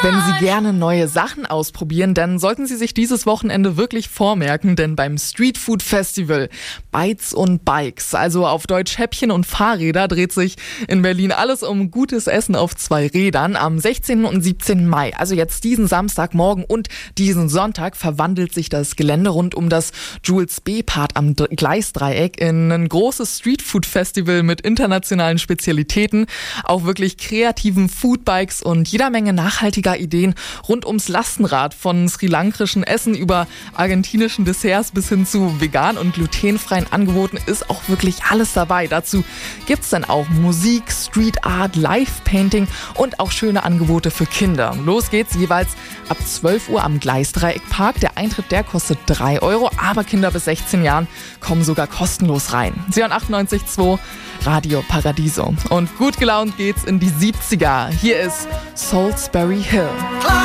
Wenn Sie gerne neue Sachen ausprobieren, dann sollten Sie sich dieses Wochenende wirklich vormerken, denn beim Street Food Festival Bites und Bikes, also auf Deutsch Häppchen und Fahrräder, dreht sich in Berlin alles um gutes Essen auf 2 Rädern. Am 16. und 17. Mai, also jetzt diesen Samstagmorgen und diesen Sonntag, verwandelt sich das Gelände rund um das Jules B-Park am Gleisdreieck in ein großes Street Food Festival mit internationalen Spezialitäten, auch wirklich kreativen Foodbikes und jeder Menge nachhaltiger Ideen rund ums Lastenrad, von sri-lankischen Essen über argentinischen Desserts bis hin zu vegan und glutenfreien Angeboten ist auch wirklich alles dabei. Dazu gibt's dann auch Musik, Street Art, Live-Painting und auch schöne Angebote für Kinder. Los geht's jeweils ab 12 Uhr am Gleisdreieckpark. Der Eintritt, der kostet 3 €, aber Kinder bis 16 Jahren kommen sogar kostenlos rein. Sie hören 98.2 Radio Paradiso. Und gut gelaunt geht's in die 70er. Hier ist Salisbury Hill.